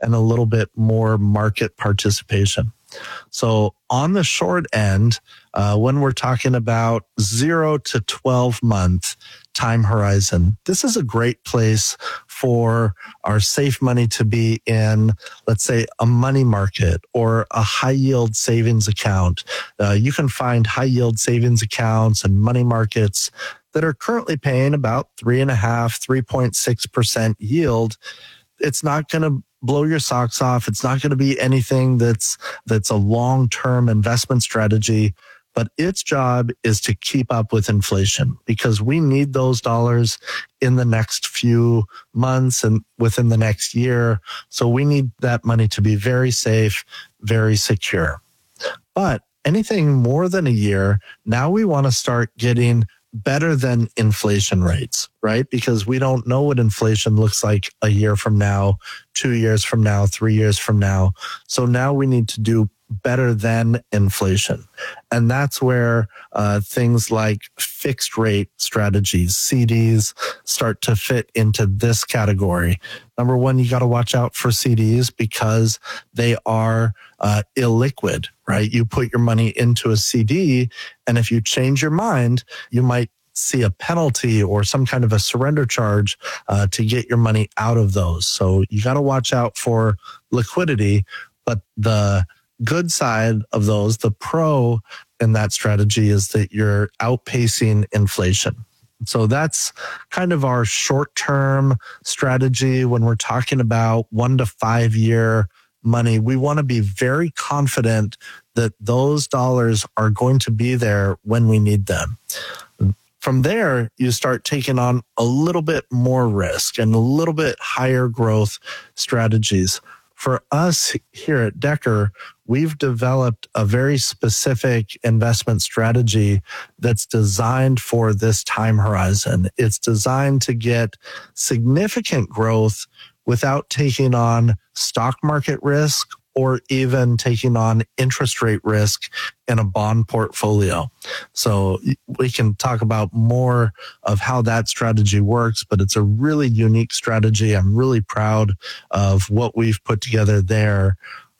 and a little bit more market participation. So on the short end, when we're talking about 0 to 12 month time horizon, this is a great place for our safe money to be in, let's say, a money market or a high yield savings account. You can find high yield savings accounts and money markets that are currently paying about 3.6% yield. It's not going to blow your socks off. It's not going to be anything that's a long-term investment strategy, but its job is to keep up with inflation because we need those dollars in the next few months and within the next year. So we need that money to be very safe, very secure. But anything more than a year, now we want to start getting better than inflation rates, right? Because we don't know what inflation looks like a year from now, 2 years from now, 3 years from now. So now we need to do better than inflation. And that's where things like fixed rate strategies, CDs, start to fit into this category. Number one, you got to watch out for CDs because they are illiquid, right? You put your money into a CD, and if you change your mind, you might see a penalty or some kind of a surrender charge to get your money out of those. So you got to watch out for liquidity, but the good side of those, the pro in that strategy is that you're outpacing inflation. So that's kind of our short-term strategy when we're talking about 1 to 5 year money. We want to be very confident that those dollars are going to be there when we need them. From there, you start taking on a little bit more risk and a little bit higher growth strategies. For us here at Decker, we've developed a very specific investment strategy that's designed for this time horizon. It's designed to get significant growth without taking on stock market risk or even taking on interest rate risk in a bond portfolio. So we can talk about more of how that strategy works, but it's a really unique strategy. I'm really proud of what we've put together there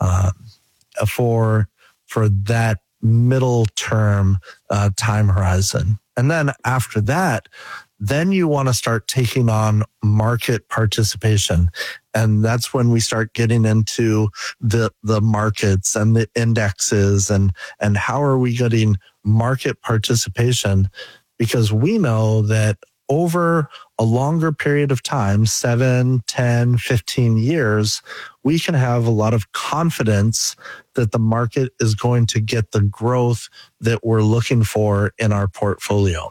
for that middle term time horizon. And then after that, then you want to start taking on market participation. And that's when we start getting into the markets and the indexes and how are we getting market participation? Because we know that over a longer period of time, 7, 10, 15 years, we can have a lot of confidence that the market is going to get the growth that we're looking for in our portfolio.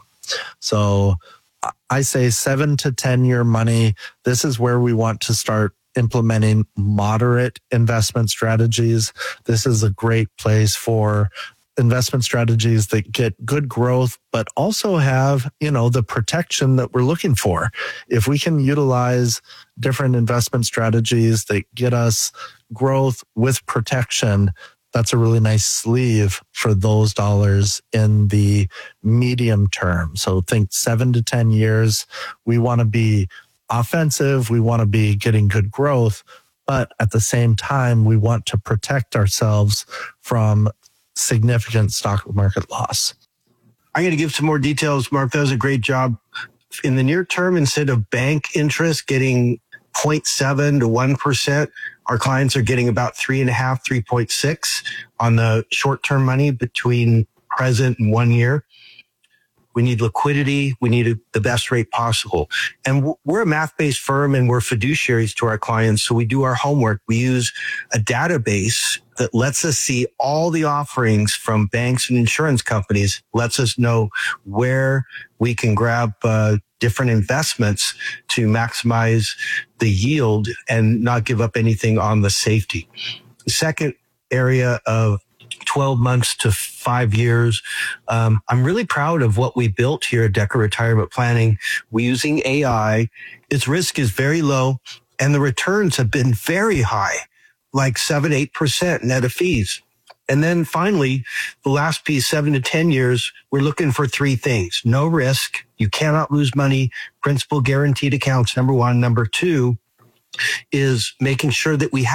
So I say 7 to 10 year money. This is where we want to start implementing moderate investment strategies. This is a great place for investment strategies that get good growth, but also have, the protection that we're looking for. If we can utilize different investment strategies that get us growth with protection, that's a really nice sleeve for those dollars in the medium term. So think 7 to 10 years. We want to be offensive. We want to be getting good growth, but at the same time, we want to protect ourselves from significant stock market loss. I'm going to give some more details. Mark does a great job. In the near term, instead of bank interest getting 0.7 to 1%, our clients are getting about 3.5, 3.6 on the short-term money between present and 1 year. We need liquidity. We need the best rate possible. And we're a math-based firm and we're fiduciaries to our clients. So we do our homework. We use a database that lets us see all the offerings from banks and insurance companies, lets us know where we can grab different investments to maximize the yield and not give up anything on the safety. The second area of 12 months to 5 years. I'm really proud of what we built here at Decker Retirement Planning. We're using AI. Its risk is very low and the returns have been very high, like 7-8% net of fees. And then finally, the last piece, 7 to 10 years, we're looking for 3 things. No risk. You cannot lose money. Principal guaranteed accounts, number 1. Number 2 is making sure that we have